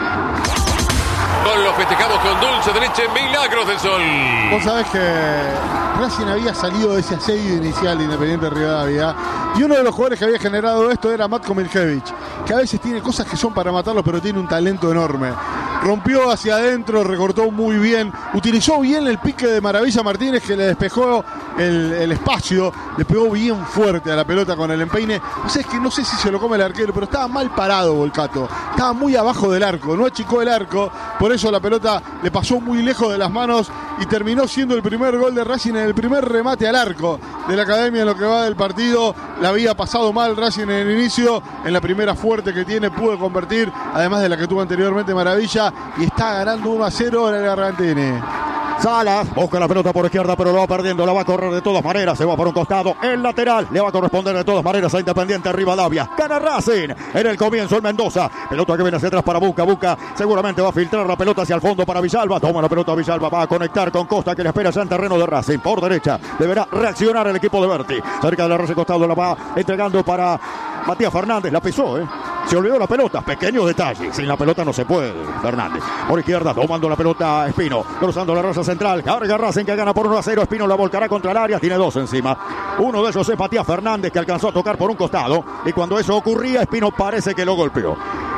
Gol lo festejamos con dulce de leche, Milagros del Sol. Vos sabés que Racing había salido de ese asedio inicial de Independiente Rivadavia y uno de los jugadores que había generado esto era Matko Miljevich, que a veces tiene cosas que son para matarlos, pero tiene un talento enorme. Rompió hacia adentro, recortó muy bien, utilizó bien el pique de Maravilla Martínez, que le despejó el, el espacio, le pegó bien fuerte a la pelota con el empeine. O sea, es que no sé si se lo come el arquero, pero estaba mal parado Volcato, estaba muy abajo del arco, no achicó el arco, por eso la pelota le pasó muy lejos de las manos y terminó siendo el primer gol de Racing en el primer remate al arco de la academia en lo que va del partido. La había pasado mal Racing en el inicio, en la primera fuerte que tiene pudo convertir, además de la que tuvo anteriormente Maravilla, y está ganando uno a cero en el Gargantini. Salas busca la pelota por izquierda, pero lo va perdiendo, la va a correr de todas maneras, se va por un costado, el lateral le va a corresponder de todas maneras a Independiente Rivadavia. Gana Racing en el comienzo el Mendoza, pelota que viene hacia atrás para Buca, Buca seguramente va a filtrar la pelota hacia el fondo para Villalba, toma la pelota Villalba, va a conectar con Costa que le espera ya en terreno de Racing, por derecha deberá reaccionar el equipo de Berti, cerca de la red costado la va entregando para Matías Fernández, la pisó, eh se olvidó la pelota, pequeño detalle, sin la pelota no se puede, Fernández. Por izquierda, tomando la pelota Espino, cruzando la raza central, carga Racing que gana por uno a cero, Espino la volcará contra el área, tiene dos encima. Uno de ellos es Matías Fernández que alcanzó a tocar por un costado y cuando eso ocurría, Espino parece que lo golpeó.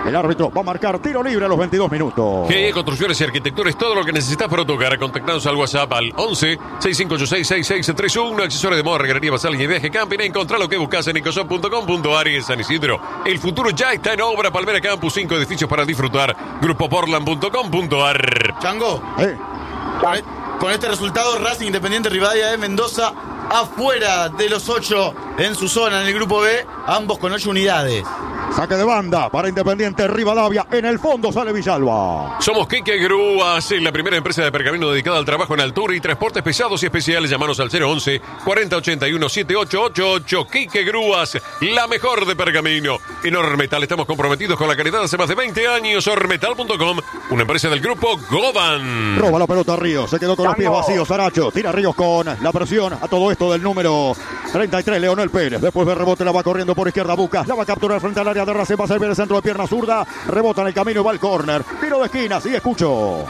El árbitro va a marcar tiro libre a los veintidós minutos. G E Construcciones y Arquitectura es todo lo que necesitas para tu hogar. Contactanos al WhatsApp al once, sesenta y cinco ochenta y seis, sesenta y seis treinta y uno. Accesorios de moda, regarería basal y viaje camping. Encontrá lo que buscas en ecosop punto com punto ar y en San Isidro. El futuro ya está en obra. Palmera Campus, cinco edificios para disfrutar. grupo portland punto com punto ar. Chango, Eh, con, e- con este resultado, Racing Independiente Rivadavia de Mendoza afuera de los ocho en su zona en el grupo B, ambos con ocho unidades. Saque de banda para Independiente Rivadavia. En el fondo sale Villalba. Somos Quique Grúas, la primera empresa de pergamino dedicada al trabajo en altura y transportes pesados y especiales. Llámanos al cero once, cuarenta ochenta y uno, setenta y ocho ochenta y ocho. Quique Grúas, la mejor de pergamino. En Ormetal estamos comprometidos con la calidad hace más de veinte años. Ormetal punto com, una empresa del grupo Godan. Roba la pelota Ríos. Se quedó con los pies vacíos. Saracho tira Ríos con la presión. A todo esto del número treinta y tres, Leonel Pérez. Después de rebote la va corriendo por izquierda. Bucas. La va a capturar frente al área de Racing. Va a servir el centro de pierna zurda. Rebota en el camino y va al córner. Tiro de esquina. Sí, escucho.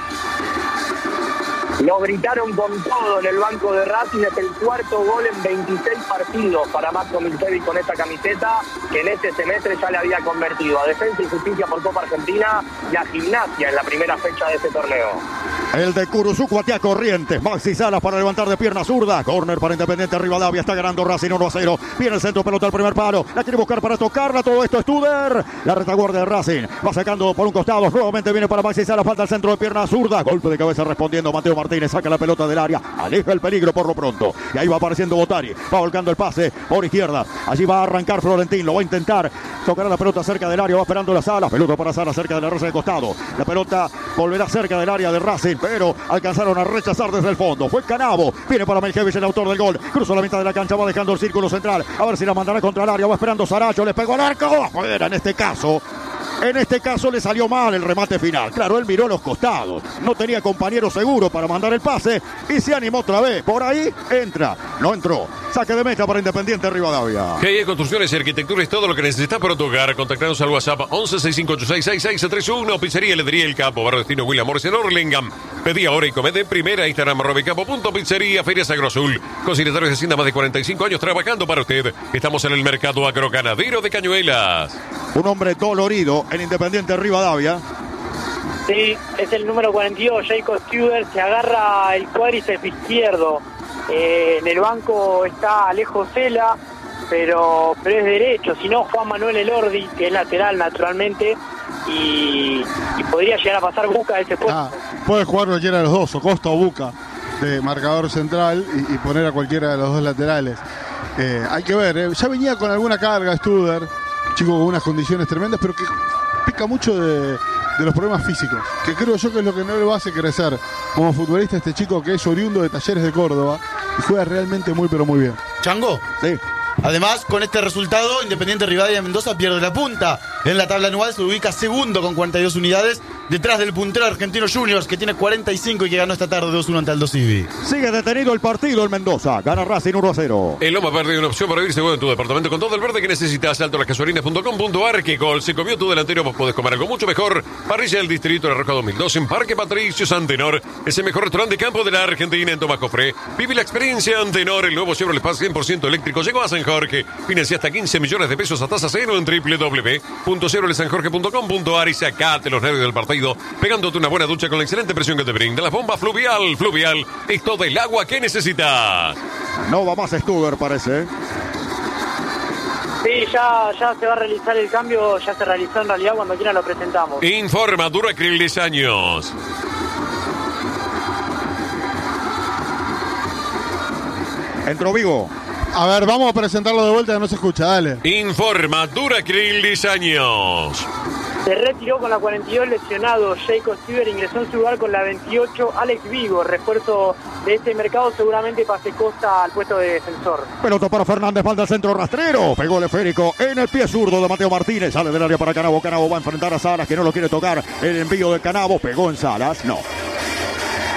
Lo gritaron con todo en el banco de Racing. Es el cuarto gol en veintiséis partidos para Marco Milcevic con esta camiseta, que en este semestre ya le había convertido a Defensa y Justicia por Copa Argentina y a Gimnasia en la primera fecha de este torneo. El de Curuzú, Cuatiá Corrientes. Maxi Salas para levantar de pierna zurda. Córner para Independiente Rivadavia. Está ganando Racing uno a cero. Viene el centro, pelota al primer palo. La quiere buscar para tocarla. Todo esto es Studer. La retaguardia de Racing. Va sacando por un costado. Nuevamente viene para Maxi Salas. Falta el centro de pierna zurda. Golpe de cabeza respondiendo Mateo Martínez. Saca la pelota del área. Aleja el peligro por lo pronto. Y ahí va apareciendo Botari. Va volcando el pase por izquierda. Allí va a arrancar Florentín. Lo va a intentar. Tocará la pelota cerca del área. Va esperando la Salas. Pelota para Salas cerca de la raza de costado. La pelota volverá cerca del área de Racing. Pero alcanzaron a rechazar desde el fondo. Fue Canavo. Viene para Melkevich, el autor del gol. Cruzó la mitad de la cancha. Va dejando el círculo central. A ver si la mandará contra el área. Va esperando Saracho. Le pegó al arco. Afuera en este caso. En este caso le salió mal el remate final. Claro, él miró los costados. No tenía compañero seguro para mandar el pase. Y se animó otra vez. Por ahí entra. No entró. Saque de meta para Independiente Rivadavia. G E Construcciones y Arquitectura es todo lo que necesitas para tu hogar. Contactanos al WhatsApp once, sesenta y cinco ochenta y seis, sesenta y seis treinta y uno. Pizzería Heladería El Capo, Barrio Destino William Morris en Orlingam. Pedí ahora y come de primera. Instagram arroba capo punto pizzería. Ferias Agroazul. Consignatarios de Hacienda, más de cuarenta y cinco años trabajando para usted. Estamos en el mercado agroganadero de Cañuelas. Un hombre dolorido en Independiente Rivadavia. Sí, es el número cuarenta y dos, Jacob Studer. Se agarra el cuádriceps izquierdo. Eh, en el banco está Alejo Cela, pero, pero es derecho. Si no, Juan Manuel Elordi, que es lateral naturalmente, y, y podría llegar a pasar Buca de ese puesto. Ah, puede jugar cualquiera de los dos, o Costa o Buca, de marcador central, y, y poner a cualquiera de los dos laterales. Eh, hay que ver, eh. ya venía con alguna carga Studer, chico con unas condiciones tremendas, pero que pica mucho de, de los problemas físicos, que creo yo que es lo que no lo hace crecer como futbolista este chico, que es oriundo de Talleres de Córdoba y juega realmente muy pero muy bien. Chango. Sí. Además, con este resultado, Independiente Rivadavia de Mendoza pierde la punta. En la tabla anual se ubica segundo con cuarenta y dos unidades, detrás del puntero Argentino Juniors, que tiene cuarenta y cinco y que ganó esta tarde dos uno ante Aldo Civi. Sigue detenido el partido en Mendoza. Gana Racing uno a cero. El Loma Verde es una opción para vivir seguro en tu departamento con todo el verde que necesitas. Alto las gasolinas punto com punto ar. Que gol se comió tu delantero. Vos podés comer algo mucho mejor. Parrilla del Distrito de la Roja dos mil dos en Parque Patricio Antenor. Es el mejor restaurante de campo de la Argentina en Tomás Cofré. Vive la experiencia Antenor. El nuevo Chevrolet Paz cien por ciento eléctrico llegó a San Jorge. Financia hasta quince millones de pesos a tasa cero en doble u doble u doble u punto chevrolet san jorge punto com punto ar y sacate los nervios del partido pegándote una buena ducha con la excelente presión que te brinda la bomba Fluvial. Fluvial es todo el agua que necesitas. No va más Studer, parece. Sí, ya, ya se va a realizar el cambio, ya se realizó en realidad, cuando quiera lo presentamos. Informa Duracril diez años. Entró Vigo. A ver, vamos a presentarlo de vuelta que no se escucha, dale. Informa Duracril diez años. Se retiró con la cuarenta y dos lesionado Jacob Studer, ingresó en su lugar con la veintiocho Alex Vigo, refuerzo de este mercado, seguramente pase Costa al puesto de defensor. Pelota para Fernández, falta el centro rastrero. Pegó el esférico en el pie zurdo de Mateo Martínez. Sale del área para Canavo. Canavo va a enfrentar a Salas, que no lo quiere tocar. El envío de Canavo pegó en Salas. No.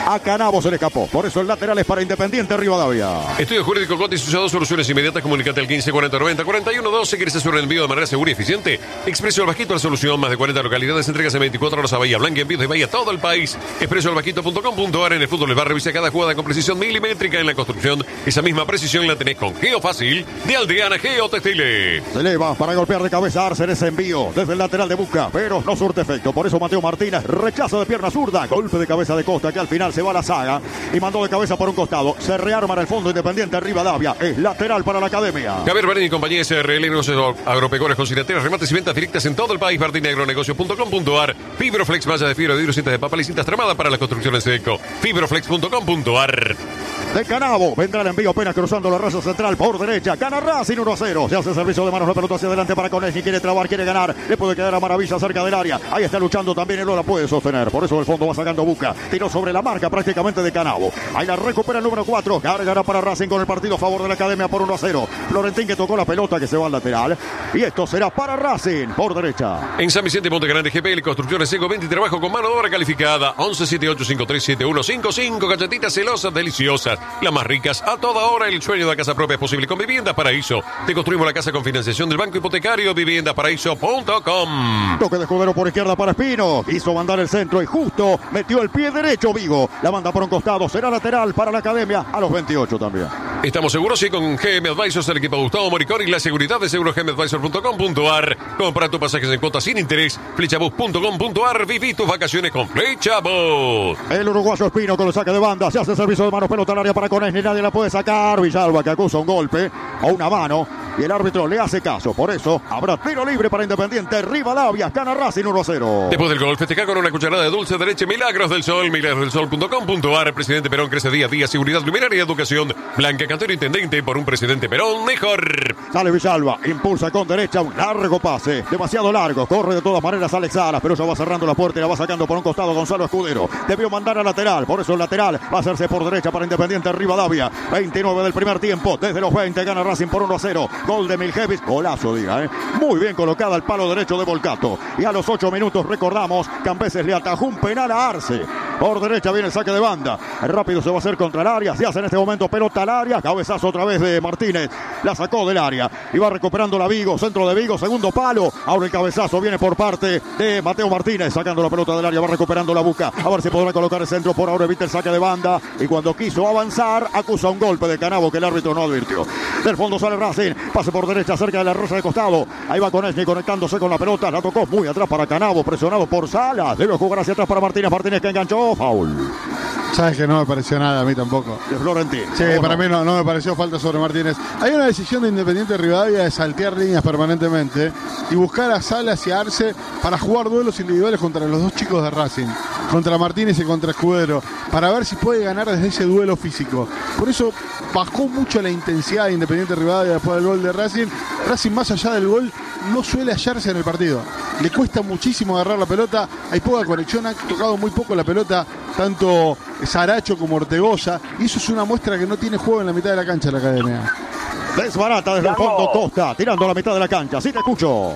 A Canavo se le escapó. Por eso el lateral es para Independiente Rivadavia. Estudio Jurídico Coti asociado, soluciones inmediatas. Comunicate al quince cuarenta noventa cuarenta y uno doce. ¿Quieres hacer un envío de manera segura y eficiente? Expreso del Bajito, la solución. Más de cuarenta localidades. Entregas en veinticuatro horas a Bahía Blanca. Envíos de Bahía a todo el país. expreso del bajito punto com punto a r. En el fútbol les va a revisar cada jugada con precisión milimétrica. En la construcción, esa misma precisión la tenés con Geofácil de Aldeana Geotextiles. Se eleva para golpear de cabeza Arce en ese envío desde el lateral de Busca, pero no surte efecto. Por eso Mateo Martínez rechaza de pierna zurda. Golpe de cabeza de Costa, que al final se va a la saga y mandó de cabeza por un costado. Se rearma en el fondo Independiente Rivadavia. Es lateral para la Academia. Javier Barini y compañía S R L, negocios agropecuarios con cineteras, remates y ventas directas en todo el país. Martín Agronegocios punto com punto a r. Fibroflex, malla de fibra de vidrio, cintas de papel y cintas tramadas para las construcciones de eco. Fibroflex punto com punto a r. De Canavo vendrá el envío apenas cruzando la raya central por derecha. Gana Racing uno a cero. Se hace servicio de manos, la pelota hacia adelante para Conesi. Quiere trabar, quiere ganar. Le puede quedar a Maravilla cerca del área. Ahí está luchando también, él no la puede sostener. Por eso el fondo va sacando Busca. Tiró sobre la marca prácticamente de Canavo. Ahí la recupera el número cuatro. Cargará para Racing con el partido a favor de la Academia por uno a cero. Florentín que tocó la pelota, que se va al lateral. Y esto será para Racing por derecha. En San Vicente Monte Grande, G P L Construcciones Seco veinte, trabajo con mano de obra calificada. once siete ocho cinco tres siete uno cinco cinco. Galletitas celosas, deliciosas, las más ricas. A toda hora el sueño de la casa propia es posible con Vivienda Paraíso. Te construimos la casa con financiación del Banco Hipotecario. vivienda paraíso punto com. Toque de Escudero por izquierda para Espino. Quiso mandar el centro y justo metió el pie derecho Vigo. La manda por un costado. Será lateral para la Academia a los veintiocho también. Estamos seguros, sí, con G M Advisors, el equipo de Gustavo Moricón y la seguridad de seguro g m advisor punto com punto a r. Compra tus pasajes en cuotas sin interés. Flechabus punto com punto a r. Viví tus vacaciones con Flechabus. El uruguayo Espino con el saque de banda. Se hace servicio de manos, pelota al área para Conés. Ni nadie la puede sacar. Villalba que acusa un golpe o una mano. Y el árbitro le hace caso. Por eso habrá tiro libre para Independiente Rivadavia. Gana Racing uno a cero. Después del gol, festeja con una cucharada de dulce de leche. Milagros del Sol. milagros del sol punto com punto a r. Presidente Perón crece día a día. Seguridad, luminaria y educación. Blanca Cantero, intendente. Por un presidente Perón mejor. Sale Villalba. Impulsa con derecha. Un largo pase. Demasiado largo. Corre de todas maneras Alex Salas. Pero ya va cerrando la puerta y la va sacando por un costado Gonzalo Escudero. Debió mandar a lateral. Por eso el lateral va a hacerse por derecha para Independiente Rivadavia. veintinueve del primer tiempo. Desde los veinte gana Racing por uno a cero. Gol de Miljevic. Golazo, diga, ¿eh? Muy bien colocada al palo derecho de Volcato. Y a los ocho minutos, recordamos, Cambeses le atajó un penal a Arce. Por derecha viene el saque de banda. El rápido se va a hacer contra el área. Se hace en este momento pelota al área. Cabezazo otra vez de Martínez. La sacó del área. Y va recuperando la Vigo. Centro de Vigo. Segundo palo. Ahora el cabezazo viene por parte de Mateo Martínez. Sacando la pelota del área. Va recuperando la Busca. A ver si podrá colocar el centro. Por ahora evita el saque de banda. Y cuando quiso avanzar, acusa un golpe de Canavo que el árbitro no advirtió. Del fondo sale Racing. Pase por derecha cerca de la rosa de costado. Ahí va Conesi conectándose con la pelota. La tocó muy atrás para Canavo. Presionado por Salas. Debe jugar hacia atrás para Martínez. Martínez que enganchó. Foul. Sabes que no me pareció nada a mí tampoco. De Florentín. Sí, para no? mí no, no me pareció falta sobre Martínez. Hay una decisión de Independiente Rivadavia de saltear líneas permanentemente y buscar a Salas y a Arce para jugar duelos individuales contra los dos chicos de Racing, contra Martínez y contra Escudero, para ver si puede ganar desde ese duelo físico. Por eso bajó mucho la intensidad de Independiente Rivadavia después del gol de Racing. Racing, más allá del gol, no suele hallarse en el partido. Le cuesta muchísimo agarrar la pelota, hay poca conexión, ha tocado muy poco la pelota tanto Saracho como Ortegoza, y eso es una muestra que no tiene juego en la mitad de la cancha la Academia. Desbarata desde el fondo Costa, tirando a la mitad de la cancha. Sí, te escucho.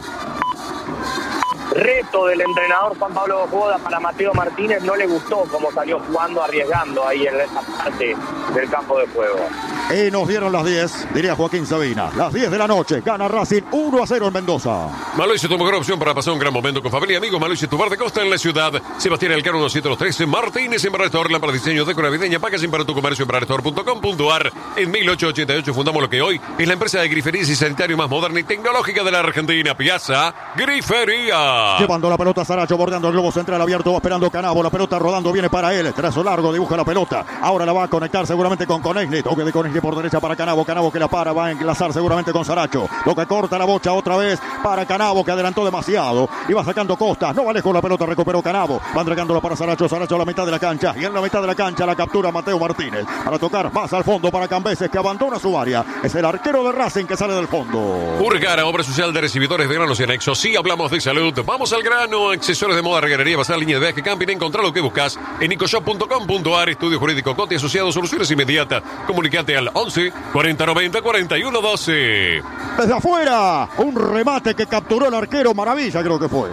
Reto del entrenador Juan Pablo Boda para Mateo Martínez. No le gustó cómo salió jugando, arriesgando ahí en esa parte del campo de juego. Y nos dieron las diez, diría Joaquín Sabina. Las diez de la noche, gana Racing uno a cero en Mendoza. Maloise, tu mejor opción para pasar un gran momento con familia y amigos. Maloise, tu bar de costa en la ciudad. Sebastián Elcano doscientos trece. Martínez, Embrarestor, lámpara de diseño, decora navideña, packaging para tu comercio, embrarestor punto com punto a r. En mil ochocientos ochenta y ocho fundamos lo que hoy es la empresa de griferías y sanitario más moderna y tecnológica de la Argentina. Piazza Grifería. Llevando la pelota Saracho, bordeando el globo central abierto, va esperando Canavo. La pelota rodando, viene para él. Trazo largo, dibuja la pelota. Ahora la va a conectar seguramente con Conegli. Toque de Conegli por derecha para Canavo. Canavo que la para, va a enlazar seguramente con Saracho. Lo que corta la bocha otra vez para Canavo, que adelantó demasiado. Y va sacando Costa. No va lejos la pelota, recuperó Canavo. Va entregándola para Saracho. Saracho a la mitad de la cancha. Y en la mitad de la cancha la captura Mateo Martínez. Para tocar más al fondo para Cambeses, que abandona su área. Es el arquero de Racing que sale del fondo. Urgara, obra social de recibidores de granos y anexos. Sí, hablamos de salud. Vamos al grano. Accesorios de moda, reguerería, basar, línea de viaje, camping. Encontrar lo que buscas en nicoshop punto com punto a r. Estudio Jurídico Coti asociado, soluciones inmediatas. Comunicate al once cuarenta noventa cuarenta y uno doce. Desde afuera, un remate que capturó el arquero. Maravilla, creo que fue.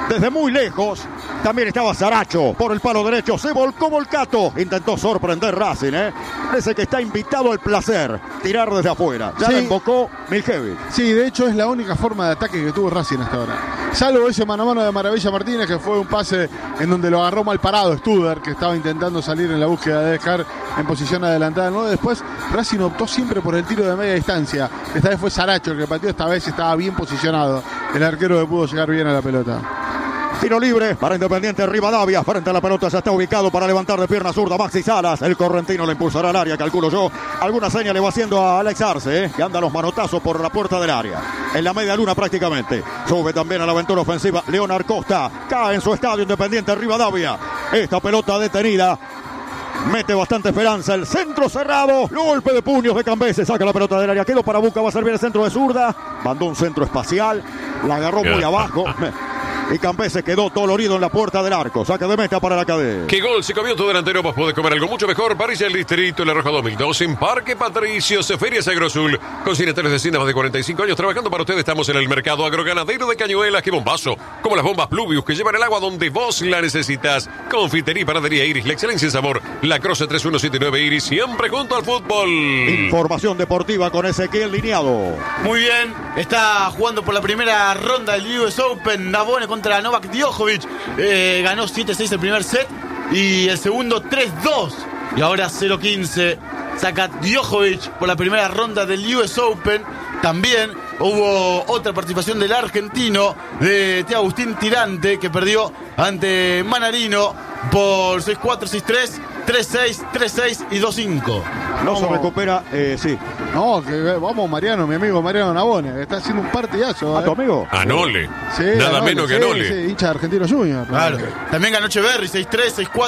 Desde muy lejos también estaba Saracho por el palo derecho. Se volcó Volcato. Intentó sorprender Racing, ¿eh? Parece que está invitado al placer. Tirar desde afuera. Ya Sí. la invocó Miljevic. Sí, de hecho es la única forma de ataque que tuvo Racing hasta ahora. Salvo ese mano a mano de Maravilla Martínez, que fue un pase en donde lo agarró mal parado Studer, que estaba intentando salir en la búsqueda de dejar en posición adelantada. ¿No? Después Racing optó siempre por el tiro de media distancia. Esta vez fue Saracho el que pateó, esta vez estaba bien posicionado. El arquero que pudo llegar bien a la pelota. Tiro libre para Independiente Rivadavia. Frente a la pelota ya está ubicado para levantar de pierna zurda Maxi Salas. El correntino le impulsará al área, calculo yo. Alguna seña le va haciendo a Alex Arce, ¿eh? Que anda los manotazos por la puerta del área. En la media luna prácticamente. Sube también a la aventura ofensiva Leonard Costa. Cae en su estadio Independiente Rivadavia. Esta pelota detenida. Mete bastante esperanza. El centro cerrado. Golpe de puños de Cambese. Saca la pelota del área. Quedó para Buca. Va a servir el centro de zurda. Mandó un centro espacial. La agarró muy abajo. Y Cambese quedó dolorido en la puerta del arco. Saca de meta para la cadena. ¿Qué gol se comió tu delantero? Vos podés comer algo mucho mejor. Parilla El Distrito, La Roja dos mil dos, en Parque Patricios, Ferias Agrosul. Con cineteles de cine más de cuarenta y cinco años trabajando para ustedes. Estamos en el mercado agroganadero de Cañuelas. ¡Qué bombazo! Como las bombas Pluvius que llevan el agua donde vos la necesitas. Confitería y panadería Iris, la excelencia en sabor. La Croce tres uno siete nueve Iris, siempre junto al fútbol. Información deportiva con Ezequiel Lineado. Muy bien, está jugando por la primera ronda del U S Open. Navone contra Novak Djokovic. Eh, ganó siete seis el primer set y el segundo tres dos. Y ahora cero quince. Saca Djokovic por la primera ronda del U S Open. También hubo otra participación del argentino, de T. Agustín Tirante, que perdió ante Manarino por seis cuatro, seis tres, tres seis, tres seis y dos cinco. No Vamos. se recupera, eh, sí. No, que vamos Mariano, mi amigo Mariano Navone, que está haciendo un partidazo. ¿A ¿eh? tu amigo? Anole. Sí, Nada Anole, menos que sí, Anole. sí, hincha de Argentino Junior. Claro. También ganó Echeverri seis tres, seis cuatro.